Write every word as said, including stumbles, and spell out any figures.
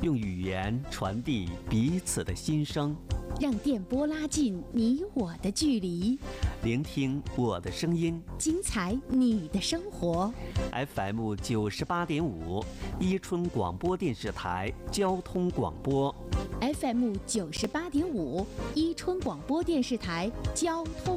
用语言传递彼此的心声， 让电波拉近你我的距离， 聆听我的声音， 精彩你的生活。 F M 九十八点五，伊春广播电视台交通广播。 F M 九十八点五，伊春广播电视台交通